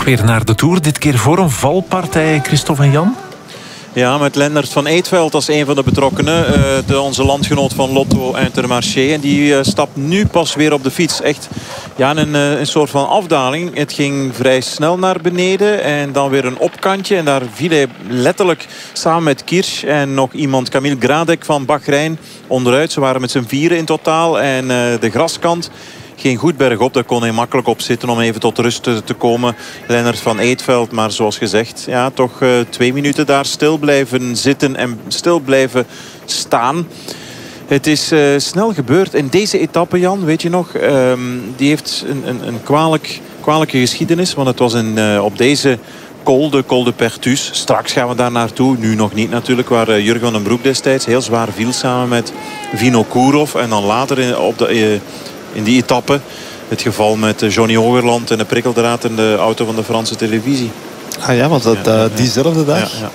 toch weer naar de Tour. Dit keer voor een valpartij, Christophe en Jan. Ja, met Lennart van Eetveld als een van de betrokkenen. Onze landgenoot van Lotto Intermarché. En die stapt nu pas weer op de fiets. Echt een soort van afdaling. Het ging vrij snel naar beneden. En dan weer een opkantje. En daar viel hij letterlijk samen met Kirsch en nog iemand, Camille Gradek van Bahrein, onderuit. Ze waren met z'n vieren in totaal. En de graskant ging goed bergop. Daar kon hij makkelijk op zitten om even tot rust te komen. Lennart van Eetveld. Maar zoals gezegd, ja, toch 2 minuten daar stil blijven zitten en stil blijven staan. Het is snel gebeurd. In deze etappe, Jan, weet je nog, die heeft een kwalijke geschiedenis. Want het was op deze de Col de Pertus. Straks gaan we daar naartoe. Nu nog niet natuurlijk. Waar Jurgen van den Broek destijds heel zwaar viel samen met Vinokourov. En dan later in die etappe het geval met Johnny Hogerland en de prikkeldraad in de auto van de Franse televisie. Ah ja, was dat diezelfde dag? Ja.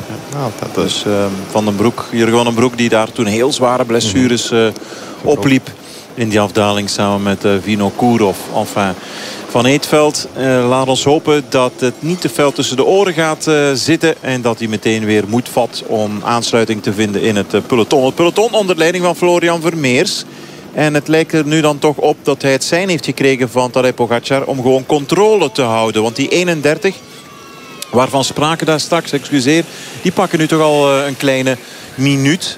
Dus Van den Broek, Jurgen van den Broek, die daar toen heel zware blessures opliep in die afdaling samen met Vinokourov. Enfin, Van Eetveld, laat ons hopen dat het niet te fel tussen de oren gaat zitten. En dat hij meteen weer moed vat om aansluiting te vinden in het peloton. Het peloton onder leiding van Florian Vermeers. En het lijkt er nu dan toch op dat hij het sein heeft gekregen van Tadej Pogacar om gewoon controle te houden. Want die 31, waarvan spraken daar straks, die pakken nu toch al een kleine minuut.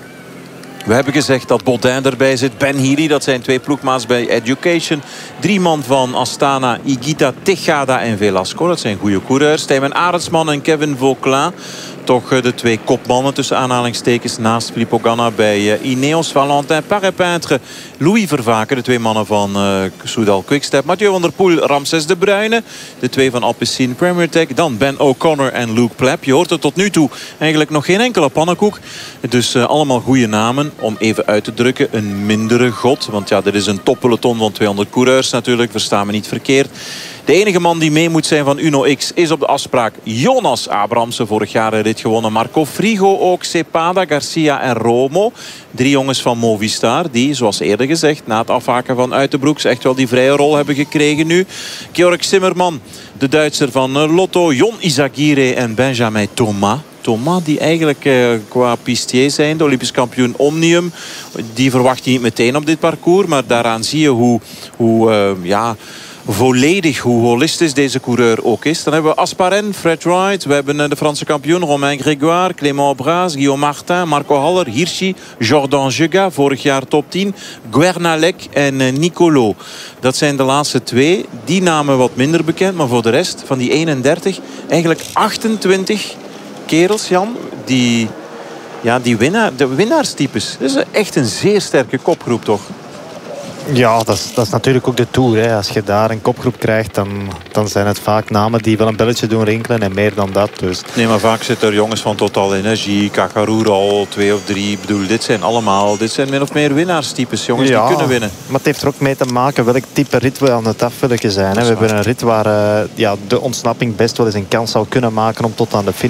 We hebben gezegd dat Baudin erbij zit. Ben Healy, dat zijn 2 ploegmaats bij Education. 3 man van Astana, Higuita, Tejada en Velasco. Dat zijn goede coureurs. Tijmen Arendsman en Kevin Vauquelin. Toch de 2 kopmannen tussen aanhalingstekens naast Filippo Ganna bij Ineos. Valentin Parepintre, Louis Vervaken, de 2 mannen van Soudal Quickstep. Mathieu van der Poel, Ramses de Bruyne. De 2 van Alpecin Premier Tech. Dan Ben O'Connor en Luke Pleb. Je hoort er tot nu toe eigenlijk nog geen enkele pannenkoek. Dus allemaal goede namen om even uit te drukken. Een mindere god. Want ja, dit is een toppeloton van 200 coureurs natuurlijk. Verstaan me niet verkeerd. De enige man die mee moet zijn van Uno X is op de afspraak Jonas Abrahamsen. Vorig jaar een rit gewonnen. Marco Frigo ook. Cepada, Garcia en Romo. 3 jongens van Movistar die, zoals eerder gezegd, na het afhaken van Uitenbroeks echt wel die vrije rol hebben gekregen nu. Georg Zimmerman, de Duitser van Lotto. Jon Izagirre en Benjamin Thomas, die eigenlijk qua pistier zijn, de Olympisch kampioen Omnium. Die verwacht je niet meteen op dit parcours. Maar daaraan zie je hoe volledig, hoe holistisch deze coureur ook is. Dan hebben we Asparen, Fred Wright. We hebben de Franse kampioen Romain Grégoire, Clément Braz, Guillaume Martin, Marco Haller, Hirschi, Jordan Jega, vorig jaar top 10. Guernalec en Nicolo. Dat zijn de laatste 2. Die namen wat minder bekend. Maar voor de rest van die 31, eigenlijk 28 kerels, Jan, die de winnaarstypes. Dat is echt een zeer sterke kopgroep, toch? Ja, dat is natuurlijk ook de Tour. Hè. Als je daar een kopgroep krijgt, dan zijn het vaak namen die wel een belletje doen rinkelen en meer dan dat. Dus. Nee, maar vaak zitten er jongens van Total Energie, Kakaruro al 2 of 3. Ik bedoel, dit zijn min of meer winnaarstypes. Jongens die kunnen winnen. Maar het heeft er ook mee te maken welk type rit we aan het afvullen zijn. Hè. We hebben een rit waar de ontsnapping best wel eens een kans zou kunnen maken om tot aan de finish